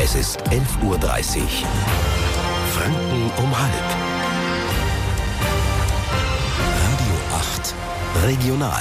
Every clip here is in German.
Es ist 11:30 Uhr. Franken um halb. Radio 8 Regional.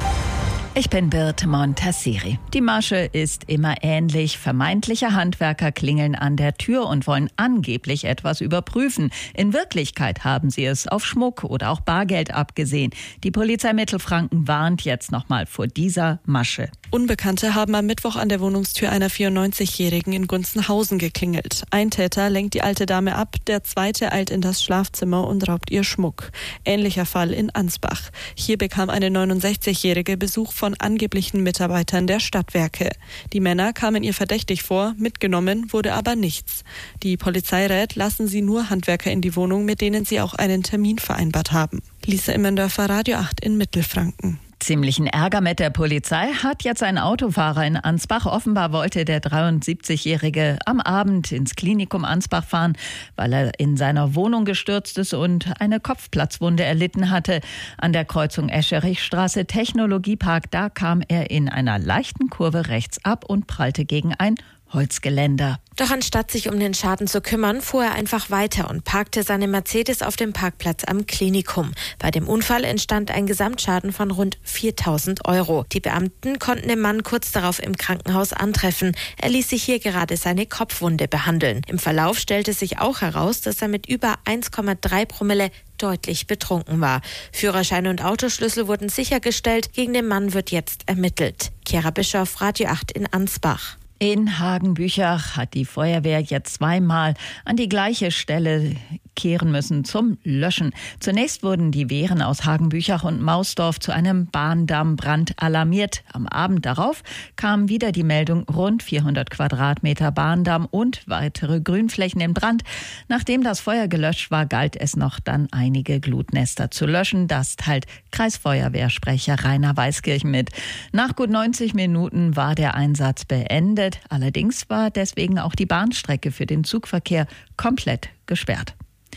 Ich bin Birte Montassiri. Die Masche ist immer ähnlich. Vermeintliche Handwerker klingeln an der Tür und wollen angeblich etwas überprüfen. In Wirklichkeit haben sie es auf Schmuck oder auch Bargeld abgesehen. Die Polizei Mittelfranken warnt jetzt nochmal vor dieser Masche. Unbekannte haben am Mittwoch an der Wohnungstür einer 94-Jährigen in Gunzenhausen geklingelt. Ein Täter lenkt die alte Dame ab, der zweite eilt in das Schlafzimmer und raubt ihr Schmuck. Ähnlicher Fall in Ansbach. Hier bekam eine 69-Jährige Besuch von angeblichen Mitarbeitern der Stadtwerke. Die Männer kamen ihr verdächtig vor, mitgenommen wurde aber nichts. Die Polizei rät, lassen Sie nur Handwerker in die Wohnung, mit denen Sie auch einen Termin vereinbart haben. Lisa Immendorfer, Radio 8 in Mittelfranken. Ziemlichen Ärger mit der Polizei hat jetzt ein Autofahrer in Ansbach. Offenbar wollte der 73-Jährige am Abend ins Klinikum Ansbach fahren, weil er in seiner Wohnung gestürzt ist und eine Kopfplatzwunde erlitten hatte. An der Kreuzung Escherichstraße Technologiepark, da kam er in einer leichten Kurve rechts ab und prallte gegen ein Holzgeländer. Doch anstatt sich um den Schaden zu kümmern, fuhr er einfach weiter und parkte seine Mercedes auf dem Parkplatz am Klinikum. Bei dem Unfall entstand ein Gesamtschaden von rund 4.000 €. Die Beamten konnten den Mann kurz darauf im Krankenhaus antreffen. Er ließ sich hier gerade seine Kopfwunde behandeln. Im Verlauf stellte sich auch heraus, dass er mit über 1,3 Promille deutlich betrunken war. Führerschein und Autoschlüssel wurden sichergestellt. Gegen den Mann wird jetzt ermittelt. Chiara Bischoff, Radio 8 in Ansbach. In Hagenbüchach hat die Feuerwehr jetzt zweimal an die gleiche Stelle kehren müssen zum Löschen. Zunächst wurden die Wehren aus Hagenbüchach und Mausdorf zu einem Bahndammbrand alarmiert. Am Abend darauf kam wieder die Meldung, rund 400 Quadratmeter Bahndamm und weitere Grünflächen in Brand. Nachdem das Feuer gelöscht war, galt es noch dann einige Glutnester zu löschen. Das teilt Kreisfeuerwehrsprecher Rainer Weiskirchen mit. Nach gut 90 Minuten war der Einsatz beendet. Allerdings war deswegen auch die Bahnstrecke für den Zugverkehr komplett gesperrt.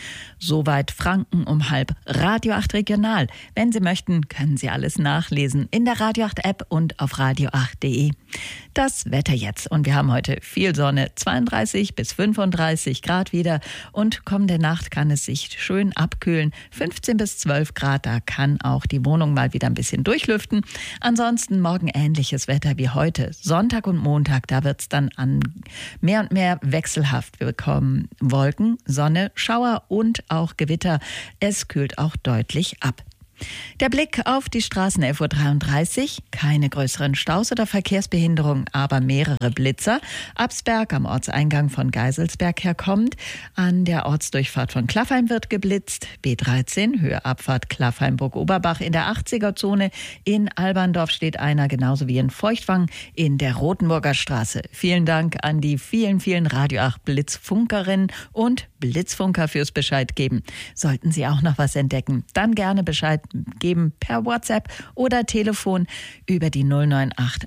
Soweit Franken um halb. Radio 8 Regional. Wenn Sie möchten, können Sie alles nachlesen in der Radio 8 App und auf radio8.de. Das Wetter jetzt. Und wir haben heute viel Sonne, 32 bis 35 Grad wieder. Und kommende Nacht kann es sich schön abkühlen. 15 bis 12 Grad, da kann auch die Wohnung mal wieder ein bisschen durchlüften. Ansonsten morgen ähnliches Wetter wie heute. Sonntag und Montag, da wird es dann an mehr und mehr wechselhaft. Wir bekommen Wolken, Sonne, Schauer und auch Gewitter. Es kühlt auch deutlich ab. Der Blick auf die Straßen 11:33 Uhr. Keine größeren Staus oder Verkehrsbehinderungen, aber mehrere Blitzer. Absberg am Ortseingang von Geiselsberg herkommend. An der Ortsdurchfahrt von Klaffheim wird geblitzt. B13, Höhe Abfahrt Klaffheim-Burg-Oberbach in der 80er-Zone. In Alberndorf steht einer, genauso wie in Feuchtwangen in der Rotenburger Straße. Vielen Dank an die vielen, vielen Radio 8 Blitzfunkerinnen und Blitzfunker fürs Bescheid geben. Sollten Sie auch noch was entdecken, dann gerne Bescheid geben per WhatsApp oder Telefon über die 098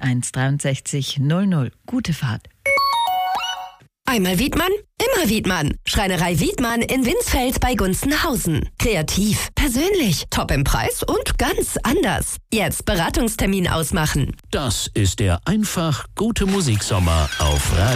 163 00. Gute Fahrt. Einmal Wiedmann, immer Wiedmann. Schreinerei Wiedmann in Winsfeld bei Gunzenhausen. Kreativ, persönlich, top im Preis und ganz anders. Jetzt Beratungstermin ausmachen. Das ist der einfach gute Musiksommer auf Radio